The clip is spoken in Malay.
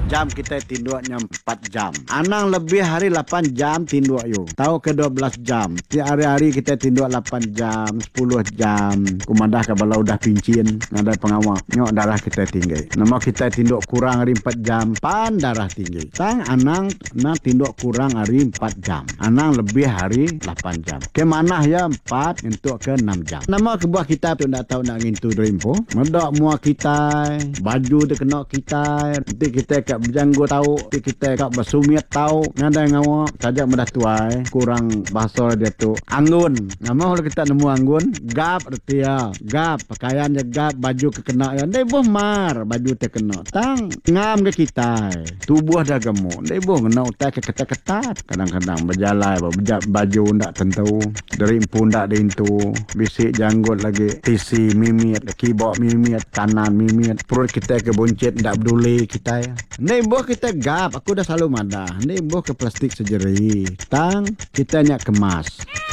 jam kita tinduknya 4 jam. Anang lebih hari 8 jam tinduk you. Tahu ke 12 jam. Tiap hari-hari kita tinduk 8 jam, 10 jam. Kumandah ke bala udah pincin, ada pengawal. Nyok darah kita tinggi. Nama kita tinduk kurang hari 4 jam, pan darah tinggi. Tang anang tinduk kurang hari 4 jam. Anang lebih hari 8 jam. Ke mana ya 4 untuk ke 6 jam. Nama kebuah kita tu tak tahu nak ngintu drimpo. Medak mua kita, baju dia kena kita. Nanti kita kat berjanggut tahu, nanti kita kat bersumiat tahu. Ngada ngawa sajak mudah tuai. Kurang bahasa dia tu. Anggun. Nama kalau kita nemu anggun, gap erti ya. Gap pakaian je gap, baju kekena ya. Dia boh mar baju dia kena. Tang ngam ke kita. Tubuh dah gemuk. Dia boh kena utai ke ketat-ketat. Kadang-kadang berjalan baju ndak tentu. Dari pun ndak dintu. Bisik janggut lagi. Tisi mimit, keyboard mimit, kanan mimit. Perut kita ke buncit ndak peduli kita ya. Ni boh kita gap. Aku dah selalu madah. Ni boh ke plastik sejeri. Tang kita nyak kemas.